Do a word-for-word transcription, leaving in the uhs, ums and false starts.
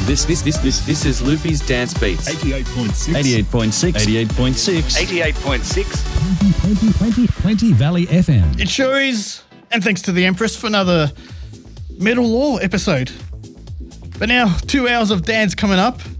This this this this this is Loopy's Dance Beats. eighty-eight point six. eighty-eight point six. eighty-eight point six. eighty-eight point six. twenty, twenty, twenty Valley F M. It sure is. And thanks to the Empress for another Metal Law episode. But now, two hours of dance coming up.